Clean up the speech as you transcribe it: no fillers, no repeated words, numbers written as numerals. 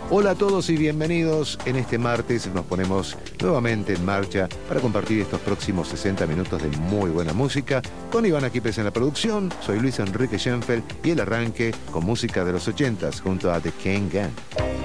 Hola a todos y bienvenidos. En este martes nos ponemos nuevamente en marcha para compartir estos próximos 60 minutos de muy buena música. Con Iván Aquipes en la producción, soy Luis Enrique Schenfeld y el arranque con música de los 80s junto a The King Gang.